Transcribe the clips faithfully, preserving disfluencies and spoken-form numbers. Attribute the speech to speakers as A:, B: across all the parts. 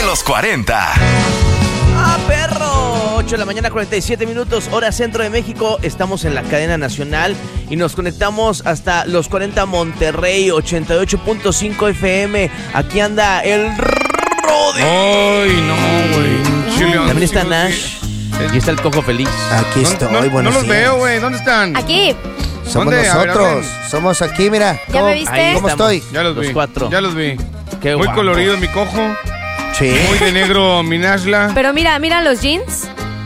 A: los cuarenta.
B: ¡Ah, perro! ocho de la mañana, cuarenta y siete minutos, hora centro de México. Estamos en la cadena nacional y nos conectamos hasta los cuarenta Monterrey, ochenta y ocho punto cinco F M. Aquí anda el Rudy.
C: ¡Ay, no, güey!
B: También está Nash. Aquí está el Cojo Feliz.
D: Aquí estoy,
C: no, no,
D: buenos
C: no los
D: días.
C: veo, güey. ¿Dónde están?
E: Aquí.
D: Somos
C: ¿Dónde? A ver,
D: nosotros.
C: hablen.
D: Somos aquí, mira.
E: ¿Ya me viste?
B: Ahí
D: ¿Cómo
B: estamos.
D: estoy?
C: Ya los,
B: Los
C: vi.
B: cuatro.
C: Ya los vi.
B: Qué
C: Muy
B: guapos.
C: colorido mi cojo.
D: Sí.
C: Muy de negro mi Nashla.
E: Pero mira, mira los jeans.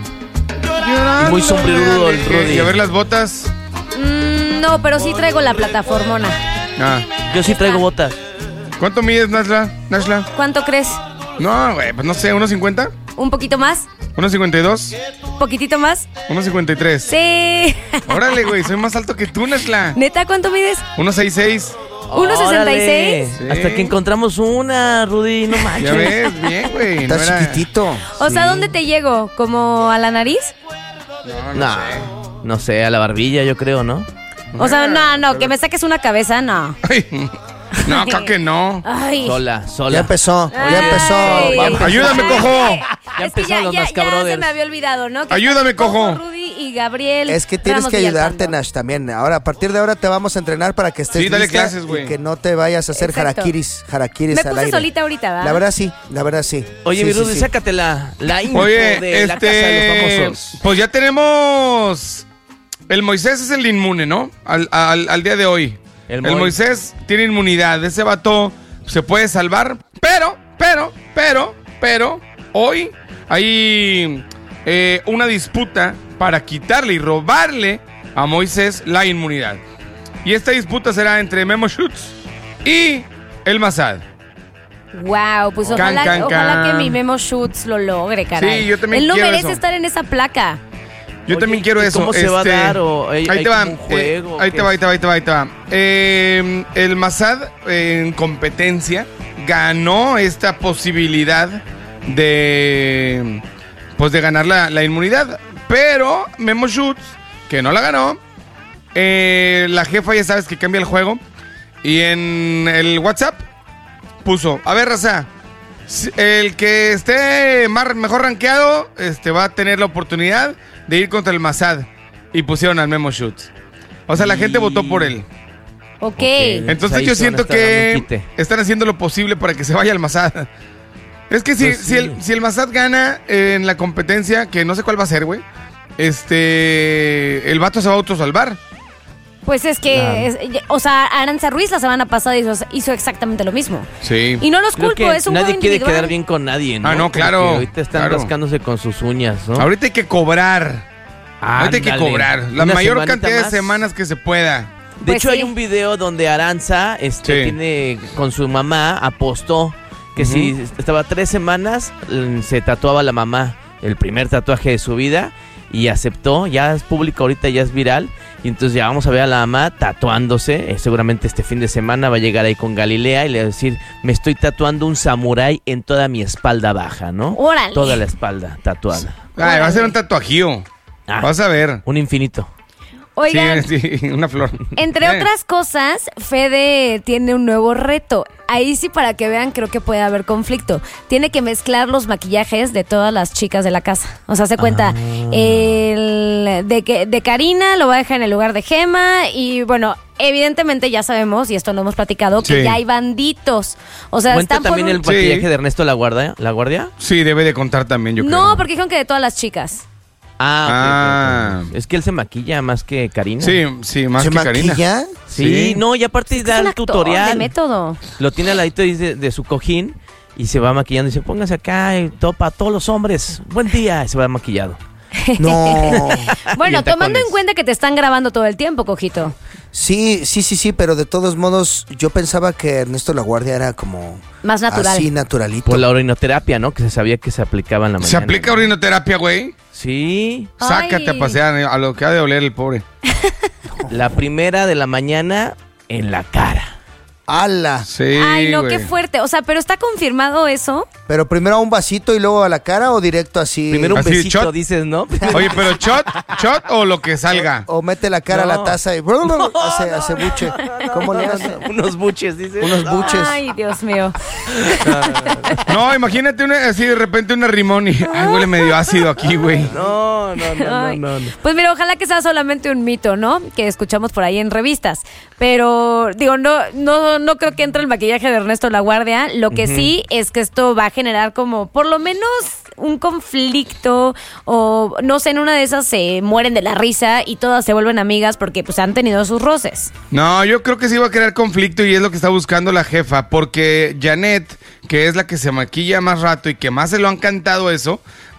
B: Y muy sombrerudo el Rudy.
C: Y a ver las botas.
E: Mm, no, pero sí traigo la plataformona.
C: Ah.
B: Yo sí traigo botas.
C: ¿Cuánto mides, Nashla? Nashla?
E: ¿Cuánto crees?
C: No, güey, pues no sé, ¿uno cincuenta?
E: ¿Un poquito más?
C: ¿uno cincuenta y dos?
E: ¿Poquitito más?
C: ¿uno cincuenta y tres?
E: Sí.
C: Órale, güey, soy más alto que tú, Nashla.
E: ¿Neta cuánto mides?
C: uno sesenta y seis.
E: ¿uno sesenta y seis?
B: Órale. Hasta que encontramos una, Rudy, no manches.
C: Ya ves, bien, güey.
D: Está
C: no era-
D: chiquitito.
E: O sea, ¿dónde te llego? ¿Como a la nariz?
C: No, no,
B: No,
C: sé.
B: no sé, a la barbilla yo creo, ¿no?
E: O sea, no, no, que me saques una cabeza, no.
C: Ay, no, creo que no.
E: Ay.
B: Sola, sola.
D: Ya empezó, ya empezó.
E: Ay.
D: Vamos.
C: Ayúdame,
E: Ay.
C: cojo.
B: Ya
E: Es que
B: empezaron
E: ya,
B: los
E: ya,
B: Nazca
E: ya se
B: Brothers.
E: me había olvidado, ¿no? Que
C: Ayúdame,
E: están
C: cojo.
E: Rudy y Gabriel.
D: Es que tienes
E: Ramos
D: que ayudarte,
E: Villalpando.
D: Nash, también. Ahora, a partir de ahora te vamos a entrenar para que estés
C: Sí, dale
D: lista
C: clases, güey.
D: y que no te vayas a hacer
E: Exacto.
D: jaraquiris, jaraquiris
E: Me
D: al
E: puse
D: aire.
E: solita ahorita, ¿verdad?
D: La verdad sí, la verdad sí.
B: Oye,
D: Sí,
B: mi
D: sí,
B: Rudy,
D: sí.
B: sácate la, la info
C: Oye,
B: de la casa de los
C: este.
B: famosos.
C: Pues ya tenemos. El Moisés es el inmune, ¿no? Al, al, al día de hoy.
B: El
C: El,
B: Moy.
C: Moisés tiene inmunidad. Ese vato se puede salvar. Pero, pero, pero, pero, hoy hay eh, una disputa para quitarle y robarle a Moisés la inmunidad. Y esta disputa será entre Memo Schutz y el Mazad.
E: Wow, pues
C: Can,
E: ojalá,
C: can,
E: ojalá
C: can.
E: que mi Memo Schutz lo logre, caray.
C: Sí, yo también
E: Él no
C: quiero
E: merece
C: eso.
E: estar en esa placa.
C: Yo
B: Oye,
C: también quiero
B: ¿y
C: eso.
B: cómo se va a
C: este,
B: dar? ¿O hay-
C: ahí
B: hay
C: te va.
B: como un juego,
C: eh, ahí
B: qué?
C: te va, ahí te va, ahí te va, ahí te va. Eh, el Mazad eh, en competencia ganó esta posibilidad de pues de ganar la, la inmunidad. Pero Memo Schutz, que no la ganó, eh, la jefa ya sabes que cambia el juego. Y en el WhatsApp puso, a ver, raza, si- el que esté más, mejor rankeado este, va a tener la oportunidad de ir contra el Mazad. Y pusieron al Memo Schutz. O sea, la
B: Y-
C: gente votó por él.
E: Ok.
B: Ok.
C: Entonces
B: ahí
C: yo
B: se van a
C: siento
B: estar dando un
C: que
B: quite.
C: están haciendo lo posible para que se vaya al Mazad. Es que si,
B: Pues
C: si,
B: sí.
C: el, si el Mazad gana en la competencia, que no sé cuál va a ser, güey, este, el vato se va a autosalvar.
E: Pues es que,
B: Claro.
E: es- o sea, Aranza Ruiz la semana pasada hizo, hizo exactamente lo mismo.
C: Sí.
E: Y no los
B: Creo
E: culpo,
B: que
E: es un
B: nadie
E: juego
B: quiere
E: individual.
B: quedar bien con nadie, ¿no?
C: Ah, no, claro,
B: Porque ahorita están
C: claro.
B: rascándose con sus uñas, ¿no?
C: Ahorita hay que cobrar. Ahorita hay que
B: Ándale.
C: cobrar. La
B: Una
C: mayor
B: semanita
C: cantidad
B: más.
C: de semanas que se pueda.
B: De
E: Pues
B: hecho,
E: sí.
B: hay un video donde Aranza este,
C: Sí.
B: tiene con su mamá, apostó que si estaba tres semanas, mm, se tatuaba la mamá el primer tatuaje de su vida y aceptó. Ya es público ahorita, ya es viral. Y entonces ya vamos a ver a la mamá tatuándose. Eh, seguramente este fin de semana va a llegar ahí con Galilea y le va a decir, me estoy tatuando un samurái en toda mi espalda baja, ¿no?
E: Órale.
B: Toda la espalda tatuada.
C: Ay, va a ser un tatuajío.
B: Ah,
C: Vas a ver.
B: un infinito.
E: Oigan,
C: Sí, sí, una flor.
E: entre
C: Eh.
E: otras cosas, Fede tiene un nuevo reto. Ahí sí, para que vean, creo que puede haber conflicto. Tiene que mezclar los maquillajes de todas las chicas de la casa. O sea, se cuenta,
B: Ah.
E: el de, que, de Karina lo va a dejar en el lugar de Gema. Y bueno, evidentemente ya sabemos, y esto lo hemos platicado, que
C: Sí.
E: ya hay banditos. O sea,
B: ¿Cuenta
E: están por
B: también
E: un-
B: el maquillaje
C: Sí.
B: de Ernesto La Guardia? ¿La Guardia?
C: Sí, debe de contar también, yo creo.
E: No, porque dijeron que de todas las chicas.
B: Ah, ok,
C: Ah.
B: ok, ok. Es que él se maquilla más que Karina.
C: Sí, sí, más
D: ¿Se
C: que Karina.
D: maquilla?
B: Sí,
C: Sí.
B: no, y aparte
E: Es
B: da
E: un
B: el
E: actor
B: tutorial.
E: de método.
B: Lo tiene al ladito ahí de, de su cojín y se va maquillando. Y dice, póngase acá y topa a todos los hombres. Buen día. Y se va maquillado.
D: No.
E: Bueno,
B: Y en
E: tomando en
B: tacones.
E: cuenta que te están grabando todo el tiempo, Cojito.
D: Sí, sí, sí, sí, pero de todos modos yo pensaba que Ernesto La Guardia era como
E: Más natural.
D: así naturalito.
B: Por la orinoterapia, ¿no? Que se sabía que se aplicaba en la mañana.
C: ¿Se aplica
B: ¿no?
C: orinoterapia, güey?
B: Sí.
C: Sácate
E: Ay.
C: a pasear a lo que ha de oler el pobre.
B: La primera de la mañana en la cara.
D: ¡Hala!
C: Sí,
E: Ay, no,
C: güey.
E: qué fuerte. O sea, pero ¿está confirmado eso?
D: ¿Pero primero a un vasito y luego a la cara o directo así?
B: Primero un
C: Así,
B: besito,
C: shot.
B: dices, ¿no?
C: Oye, pero shot, shot o lo que salga.
D: O mete la cara
B: No.
D: a la taza y hace, hace buche. ¿Cómo le hace?
B: Unos buches, dices.
D: Unos buches.
E: Ay, Dios mío.
C: No, imagínate una, así de repente una rimón y... Ay, huele medio ácido aquí, güey.
B: No, no, no, no,
E: Ay.
B: no, no.
E: Pues mira, ojalá que sea solamente un mito, ¿no? Que escuchamos por ahí en revistas. Pero, digo, no, no, no creo que entre el maquillaje de Ernesto La Guardia. Lo que sí es que esto va a generar como, por lo menos, un conflicto. O, no sé, en una de esas se mueren de la risa y todas se vuelven amigas porque pues han tenido sus roces.
C: No, yo creo que sí va a crear conflicto y es lo que está buscando la jefa, porque Janet, que es la que se maquilla más rato y que más se lo han cantado eso,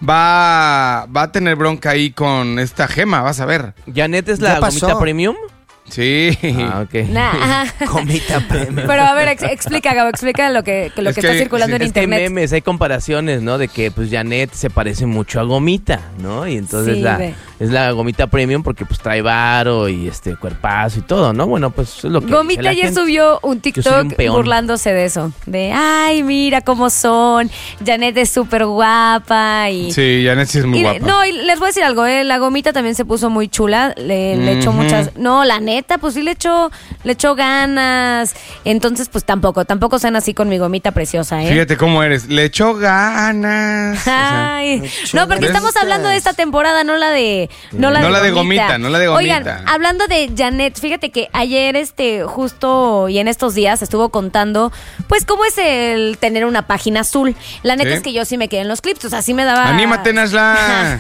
C: va, va a tener bronca ahí con esta Gema, vas a ver.
B: ¿Janet es
D: Ya
B: la
D: pasó.
B: gomita premium?
C: Sí.
B: Ah, ok.
E: Nah.
D: Comita premium.
E: Pero a ver, ex- explica, Gabo, explica lo que, que lo
C: Es
E: que,
C: que-
E: está circulando
C: sí,
E: en
B: Es que hay
E: internet.
B: memes, hay comparaciones, ¿no? De que pues Janet se parece mucho a Gomita, ¿no? Y entonces
E: Sí,
B: la,
E: ve.
B: es la Gomita premium porque pues trae varo y este cuerpazo y todo, ¿no? Bueno, pues es lo que dice
E: Gomita
B: la
E: ayer
B: gente.
E: subió un
B: soy un
E: TikTok
B: peón.
E: burlándose de eso. De, ay, mira cómo son. Janet es súper guapa y...
C: Sí, Janet sí es muy
E: y-
C: guapa.
E: No, y les voy a decir algo, ¿eh? La Gomita también se puso muy chula, le, le echó
C: Ujú.
E: muchas... No, la neta, pues sí le echó, le echó ganas. Entonces, pues tampoco, tampoco sean así con mi Gomita preciosa, ¿eh?
C: Fíjate cómo eres. Le echó ganas. O sea,
E: Ay,
D: echó
E: no, porque
C: ganas.
E: estamos hablando de esta temporada, no la de no la,
C: No
E: de,
C: la de
E: Gomita.
C: Gomita, no la de Gomita.
E: Oigan, hablando de Janet, fíjate que ayer, este, justo y en estos días estuvo contando, pues cómo es el tener una página azul. La neta
C: Sí.
E: es que yo sí me quedé en los clips, o sea, sí me daba.
C: Anímate, Nasla.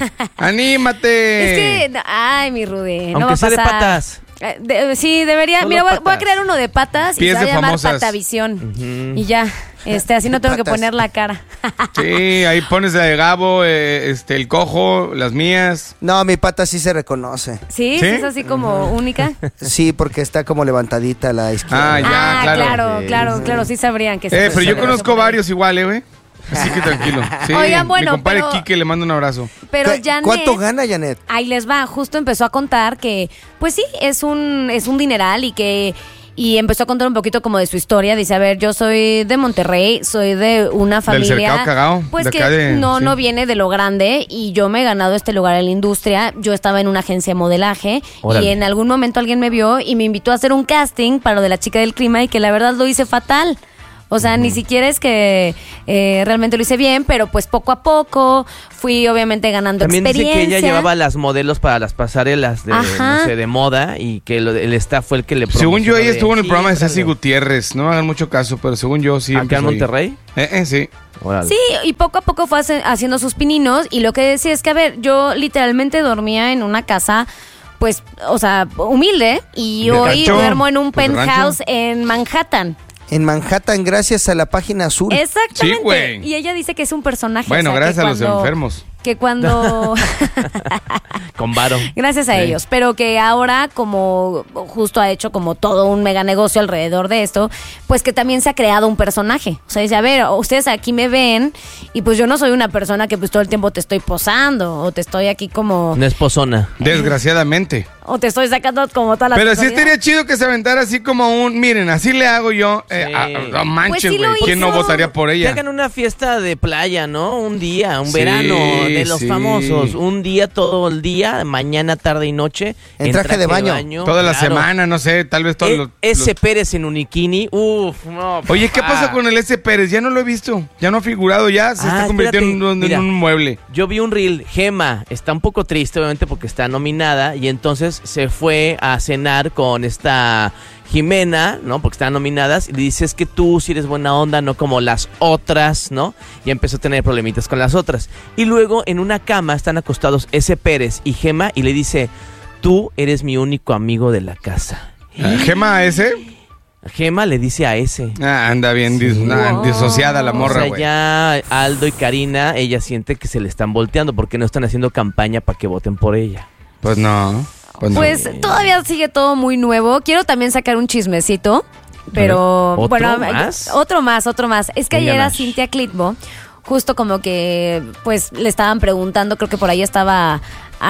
C: Anímate.
E: Es que, no, ay, mi Rudy, no
B: Aunque
E: va a
B: sea de
E: pasar.
B: patas.
E: Eh, de- sí, debería.
B: Solo
E: Mira, voy, voy a
B: patas.
E: crear uno de patas y
C: Pies
E: se va a
C: de
E: llamar
C: famosas.
E: Patavisión.
B: Ujú.
E: Y ya, este, así no tengo que
D: Patas.
E: poner la cara.
C: Sí, ahí pones la de Gabo, eh, este, el cojo, las mías.
D: No, mi pata sí se reconoce.
E: ¿Sí?
C: ¿Sí?
E: ¿Es así como única?
D: Sí, porque está como levantadita a la izquierda.
C: Ah, ya,
E: ah,
C: claro.
E: claro,
B: Sí,
E: claro,
B: sí.
E: claro, sí sabrían que sí.
C: Eh, pero yo
E: sí,
C: conozco
E: sí,
C: varios igual, eh, güey. Así que tranquilo. Sí,
E: Oigan, bueno,
C: mi compadre
E: pero-
C: Quique le mando un abrazo.
E: Pero
D: ¿Qué-
E: Janet,
D: ¿Cuánto gana Janet?
E: ahí les va, justo empezó a contar que, pues sí, es un, es un dineral y que... Y empezó a contar un poquito como de su historia. Dice, a ver, yo soy de Monterrey, soy de una familia...
C: Cercado Cagao,
E: Pues
C: de
E: que
C: acá de-
E: no,
C: sí.
E: no viene de lo grande y yo me he ganado este lugar en la industria. Yo estaba en una agencia de modelaje
B: Órale.
E: y en algún momento alguien me vio y me invitó a hacer un casting para lo de la chica del clima y que la verdad lo hice fatal. O sea, ni siquiera es que eh, realmente lo hice bien, pero pues poco a poco fui obviamente ganando
B: También dice
E: experiencia.
B: que ella llevaba las modelos para las pasarelas de,
E: Ajá.
B: no sé, de moda y que lo- el staff fue el que le
C: Según yo,
B: promocionó
C: ella
B: de,
C: estuvo en el
B: "Sí,
C: programa de Ceci
B: tráelo".
C: Gutiérrez. No me hagan mucho caso, pero según yo sí.
B: ¿Acá en
C: empezó ahí.
B: Monterrey?
C: Eh, eh, sí.
B: Órale.
E: Sí, y poco a poco fue hace- haciendo sus pininos y lo que decía es que, a ver, yo literalmente dormía en una casa, pues, o sea, humilde y
C: De
E: hoy
C: rancho,
E: duermo en un
C: pues, de
E: penthouse
C: rancho.
E: en Manhattan.
D: En Manhattan, gracias a la página azul.
E: Exactamente.
C: Sí, güey.
E: Y ella dice que es un personaje.
C: Bueno,
E: o sea, que
C: gracias a los
E: cuando-
C: enfermos.
E: Que cuando...
B: Con varo.
E: Gracias a
C: Sí.
E: ellos, pero que ahora como justo ha hecho como todo un mega negocio alrededor de esto, pues que también se ha creado un personaje. O sea, dice, a ver, ustedes aquí me ven y pues yo no soy una persona que pues todo el tiempo te estoy posando o te estoy aquí como...
B: No es pozona.
C: Desgraciadamente.
E: O te estoy sacando como todas las
C: Pero sí
E: personalidades.
C: estaría chido que se aventara así como un. Miren, así le hago yo. Eh,
B: Sí.
C: ah, no manches,
E: Pues sí
C: güey.
E: lo
C: ¿Quién no
E: hizo.
C: votaría por
B: Que
C: ella?
B: hagan una fiesta de playa, ¿no? Un día, un
C: Sí,
B: verano de los
C: sí.
B: famosos. Un día, todo el día, mañana, tarde y noche.
D: En traje de baño.
C: Toda la
B: claro.
C: semana, no sé, tal vez todos
B: E-
C: los.
B: ese
C: los-
B: Pérez en Uniquini, uff, no.
C: Oye, ¿qué
B: papá.
C: pasa con el S. Pérez? Ya no lo he visto. Ya no ha figurado, ya se
B: Ah,
C: está convirtiendo en,
B: espérate,
C: un- en
B: mira.
C: un mueble.
B: Yo vi un reel, Gema está un poco triste obviamente porque está nominada y entonces se fue a cenar con esta Jimena, ¿no? Porque están nominadas y le dice, es que tú sí eres buena onda, no como las otras, ¿no? Y empezó a tener problemitas con las otras. Y luego en una cama están acostados ese Pérez y Gema y le dice, tú eres mi único amigo de la casa.
C: Ah, ¿Gema ese?
B: Gema le dice a ese.
C: Ah, anda bien dis- nah,
E: Wow.
C: disociada la
B: O
C: morra,
B: sea,
C: güey.
B: ya Aldo y Karina, ella siente que se le están volteando porque no están haciendo campaña para que voten por ella.
C: Pues no. Pues, no.
E: Pues todavía sigue todo muy nuevo. Quiero también sacar un chismecito, pero
B: ¿otro
E: bueno,
B: más?
E: otro más, otro más. Es que
B: Venga,
E: ayer a
B: Nash.
E: Cintia Clitbo, justo como que pues le estaban preguntando, creo que por ahí estaba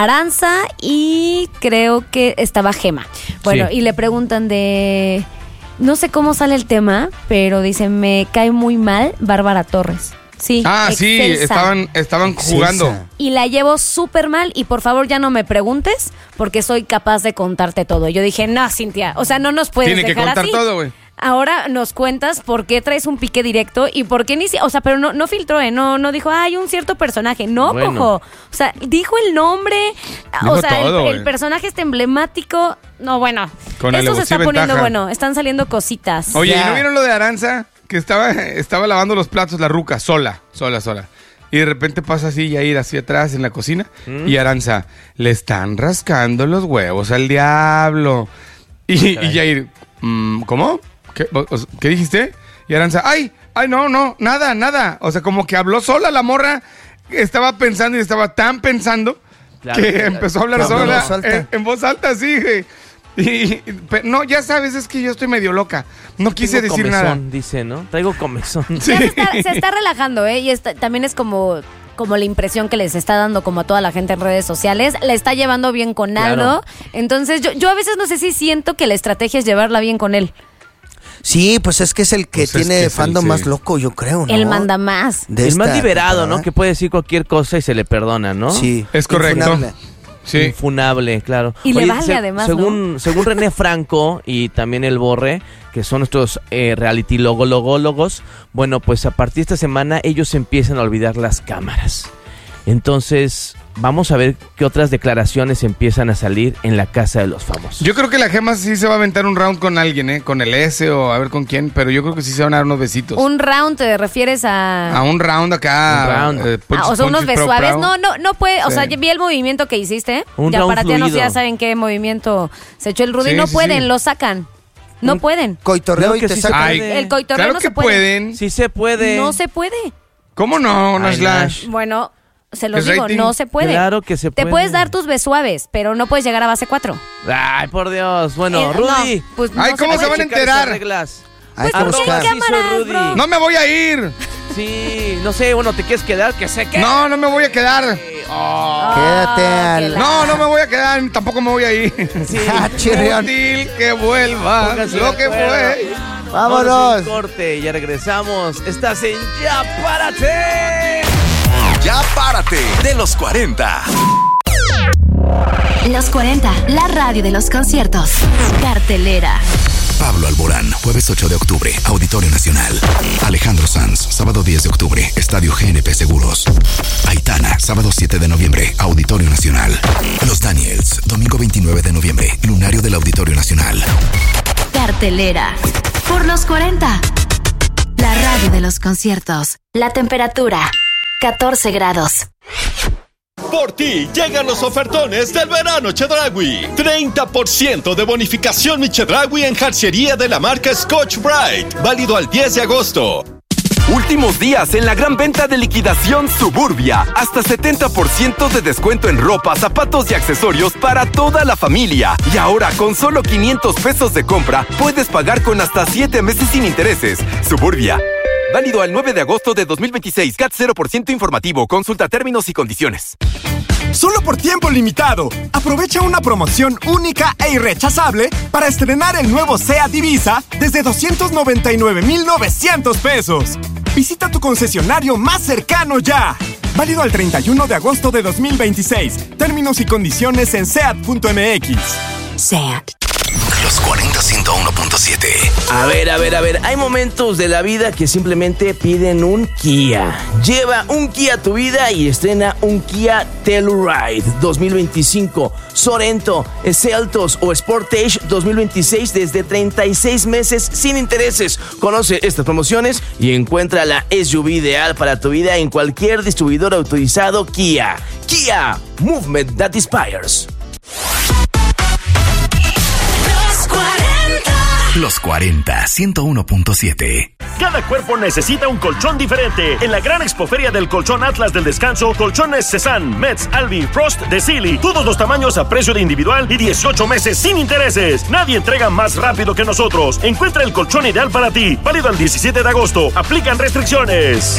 E: Aranza y creo que estaba Gema. Bueno,
B: Sí.
E: y le preguntan de no sé cómo sale el tema, pero dice, me cae muy mal Bárbara Torres. Sí,
C: Ah, sí,
E: excelsa.
C: estaban, estaban jugando.
D: Excelsa.
E: Y la llevo súper mal y por favor ya no me preguntes porque soy capaz de contarte todo. Yo dije, no, Cintia, o sea, no nos puedes
C: Tiene que
E: dejar
C: contar
E: así.
C: todo, güey.
E: Ahora nos cuentas por qué traes un pique directo y por qué ni si, o sea, pero no, no filtró, ¿eh? no, no dijo, hay un cierto personaje, no,
B: Bueno.
E: cojo. O sea, dijo el nombre,
C: Dijo
E: o sea, el-
C: todo,
E: el,
C: güey.
E: personaje está emblemático. No, bueno,
C: Con
E: esto se está
C: alevosía
E: poniendo
C: ventaja.
E: bueno, están saliendo cositas.
C: Oye,
D: Ya.
C: ¿y no vieron lo de Aranza? Que estaba, estaba lavando los platos la ruca, sola, sola, sola. Y de repente pasa así, Yair, hacia atrás en la cocina.
B: ¿Mm?
C: Y Aranza, le están rascando los huevos al diablo. Y, y Yair, mm, ¿cómo? ¿Qué, o- o- ¿Qué dijiste? Y Aranza, ay, ay, no, no, nada, nada. O sea, como que habló sola la morra. Estaba pensando y estaba tan pensando
B: Claro,
C: que
B: claro.
C: empezó a hablar
D: Habló en
C: sola.
D: voz alta.
C: En, en voz alta, sí, güey. Y, y- pe- no, ya sabes, es que yo estoy medio loca. No quise
B: Tengo
C: decir
B: comezón,
C: nada.
B: dice, ¿no? Traigo comezón.
C: Sí.
E: Ya se, está, se está relajando, ¿eh? Y está- también es como, como la impresión que les está dando como a toda la gente en redes sociales. La está llevando bien con
B: Claro.
E: Aldo. Entonces yo, yo a veces no sé si siento que la estrategia es llevarla bien con él.
D: Sí, pues es que es el que
C: Pues es
D: tiene
C: que es el-
D: fandom
C: sí.
D: más loco, yo creo, ¿no?
E: Él manda más.
D: De
B: Es más
D: esta
B: liberado,
D: temporada.
B: ¿no? Que puede decir cualquier cosa y se le perdona, ¿no?
D: Sí.
C: Es correcto.
D: infunable.
C: Sí.
B: Infunable, claro.
E: Y le vale además,
B: según, según René Franco y también el Borre, que son nuestros eh, reality logologólogos, bueno, pues a partir de esta semana ellos empiezan a olvidar las cámaras. Entonces, vamos a ver qué otras declaraciones empiezan a salir en la casa de los famosos.
C: Yo creo que la Gema sí se va a aventar un round con alguien, ¿eh? Con el S o a ver con quién, pero yo creo que sí se van a dar unos besitos.
E: Un round te refieres a...
C: A un round acá.
B: Un round.
C: eh, punches,
E: Ah, o sea, unos
C: punches, pro,
E: besuaves.
C: pro.
E: No, no, no puede. O
C: Sí.
E: sea, vi el movimiento que hiciste. ¿eh?
B: Un
E: ya
B: round
E: para ti no
B: fluido.
E: ya saben qué movimiento se echó el Rudy.
C: Sí,
E: no
C: sí,
E: pueden,
C: sí.
E: lo sacan. No
B: Un-
E: pueden.
D: Coitorreo
B: Claro
D: y
B: que
D: te
B: sí se
D: saca.
C: Ay,
B: puede.
E: El coitorreo
C: claro
E: no
C: que
E: se puede.
C: pueden.
B: Sí se puede.
E: No se puede.
C: ¿Cómo no,
B: Ay,
C: Nashla?
B: Nash.
E: Bueno, se los
C: ¿El
E: digo,
C: rating?
E: no se puede.
B: Claro que se
E: Te
B: puede.
E: puedes dar tus besuaves, pero no puedes llegar a base cuatro.
B: Ay, por Dios. Bueno,
E: Eh,
B: Rudy.
E: no, pues
C: Ay,
E: no
C: ¿cómo se
E: puede.
C: van a
B: checar
C: enterar?
B: esas reglas.
D: Hay que
E: Pues porque
D: buscar.
E: hay cámaras,
B: Rudy.
E: bro.
C: No me voy a ir.
B: Sí, no sé, bueno, ¿te quieres quedar? Que se quede.
C: No, no me voy a quedar.
B: Oh.
D: Quédate
E: Ah,
D: al-
E: que la-
C: No, no me voy a quedar. Tampoco me voy a ir.
B: Sí.
D: Ah, chirrión.
C: Útil que vuelva
B: Pónganse
C: lo
B: de
C: que
B: acuerdo.
C: fue.
B: Vámonos.
D: Vámonos.
B: Un corte, ya regresamos. Estás en Ya Párate.
A: Ya párate de los cuarenta.
F: Los cuarenta, la radio de los conciertos. Cartelera.
A: Pablo Alborán, jueves ocho de octubre, Auditorio Nacional. Alejandro Sanz, sábado diez de octubre, Estadio G N P Seguros. Aitana, sábado siete de noviembre, Auditorio Nacional. Los Daniels, domingo veintinueve de noviembre, Lunario del Auditorio Nacional.
F: Cartelera. Por los cuarenta. La radio de los conciertos. La temperatura. catorce grados.
G: Por ti llegan los ofertones del verano Chedraui. treinta por ciento de bonificación mi Chedraui en jarcería de la marca Scotch Brite. Válido al diez de agosto.
H: Últimos días en la gran venta de liquidación Suburbia. Hasta setenta por ciento de descuento en ropa, zapatos y accesorios para toda la familia. Y ahora con solo quinientos pesos de compra puedes pagar con hasta siete meses sin intereses. Suburbia. Válido al nueve de agosto de dos mil veintiséis. C A T cero por ciento informativo. Consulta términos y condiciones.
I: Solo por tiempo limitado. Aprovecha una promoción única e irrechazable para estrenar el nuevo SEAT Ibiza desde doscientos noventa y nueve mil novecientos pesos. Visita tu concesionario más cercano ya. Válido al treinta y uno de agosto de dos mil veintiséis. Términos y condiciones en seat punto m x.
F: SEAT.
A: Los cuarenta ciento uno punto siete.
B: A ver, a ver, a ver. Hay momentos de la vida que simplemente piden un Kia. Lleva un Kia a tu vida y estrena un Kia Telluride dos mil veinticinco. Sorento, Seltos o Sportage dos mil veintiséis desde treinta y seis meses sin intereses. Conoce estas promociones y encuentra la S U V ideal para tu vida en cualquier distribuidor autorizado Kia. Kia, movement that inspires.
A: Los cuarenta, ciento uno punto siete.
J: Cada cuerpo necesita un colchón diferente. En la gran expoferia del Colchón Atlas del Descanso, colchones Cezanne, Metz, Albi, Frost, de Sealy. Todos los tamaños a precio de individual y dieciocho meses sin intereses. Nadie entrega más rápido que nosotros. Encuentra el colchón ideal para ti. Válido al diecisiete de agosto. Aplican restricciones.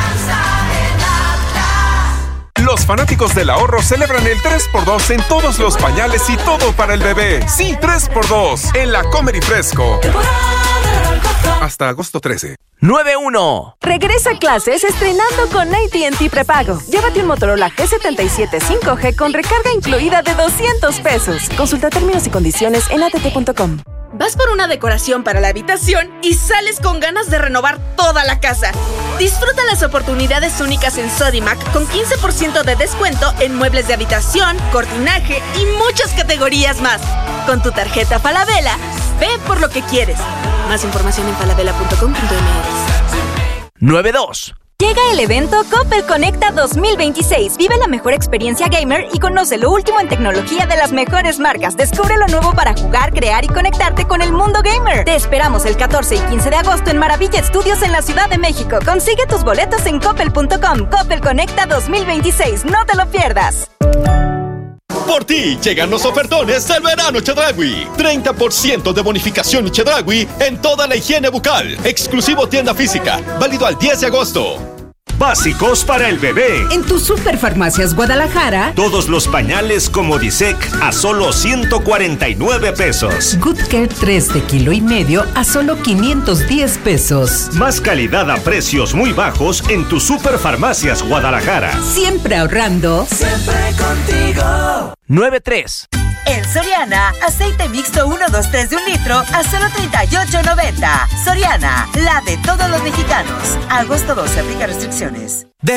K: Los fanáticos del ahorro celebran el tres por dos en todos los pañales y todo para el bebé. Sí, tres por dos en la Comer y Fresco. Hasta agosto trece.
B: nueve uno.
L: Regresa a clases estrenando con A T and T Prepago. Llévate un Motorola G setenta y siete cinco G con recarga incluida de doscientos pesos. Consulta términos y condiciones en a t t punto com.
M: Vas por una decoración para la habitación y sales con ganas de renovar toda la casa. Disfruta las oportunidades únicas en Sodimac con quince por ciento de descuento en muebles de habitación, cortinaje y muchas categorías más. Con tu tarjeta Falabella, ve por lo que quieres. Más información en falabella punto com punto m x.
B: nueve dos.
N: Llega el evento Coppel Conecta dos mil veintiséis. Vive la mejor experiencia gamer y conoce lo último en tecnología de las mejores marcas. Descubre lo nuevo para jugar, crear y conectarte con el mundo gamer. Te esperamos el catorce y quince de agosto en Maravilla Studios en la Ciudad de México. Consigue tus boletos en coppel punto com. Coppel Conecta dos mil veintiséis. No te lo pierdas.
G: Por ti llegan los ofertones del verano Chedraui. treinta por ciento de bonificación Chedraui en toda la higiene bucal. Exclusivo tienda física. Válido al diez de agosto.
J: Básicos para el bebé.
O: En tus Superfarmacias Guadalajara,
J: todos los pañales Comodisec a solo ciento cuarenta y nueve pesos.
O: Good Care tres de kilo y medio a solo quinientos diez pesos.
J: Más calidad a precios muy bajos en tus Superfarmacias Guadalajara.
O: Siempre ahorrando.
P: Siempre contigo.
B: nueve tres.
Q: En Soriana, aceite mixto uno dos tres de un litro a solo treinta y ocho noventa. Soriana, la de todos los mexicanos. Agosto doce, aplica restricciones.